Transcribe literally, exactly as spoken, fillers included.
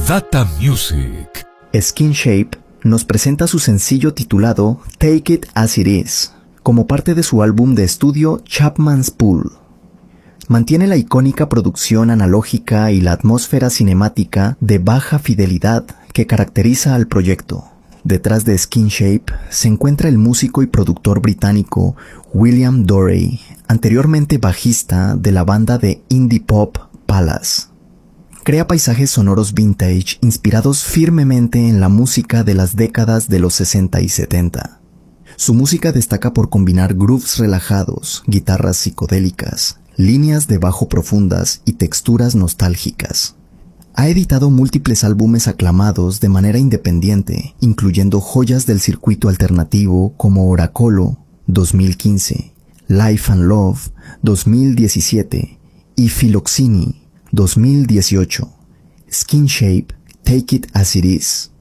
Data Music. Skin Shape nos presenta su sencillo titulado Take It As It Is, como parte de su álbum de estudio Chapman's Pool. Mantiene la icónica producción analógica y la atmósfera cinemática de baja fidelidad que caracteriza al proyecto. Detrás de Skin Shape se encuentra el músico y productor británico William Dorey, anteriormente bajista de la banda de indie pop Palace. Crea paisajes sonoros vintage inspirados firmemente en la música de las décadas de los sesenta y setenta. Su música destaca por combinar grooves relajados, guitarras psicodélicas, líneas de bajo profundas y texturas nostálgicas. Ha editado múltiples álbumes aclamados de manera independiente, incluyendo joyas del circuito alternativo como Oracolo, dos mil quince, Life and Love, dos mil diecisiete y Philoxeny, dos mil dieciocho. Skin Shape, Take It As It Is.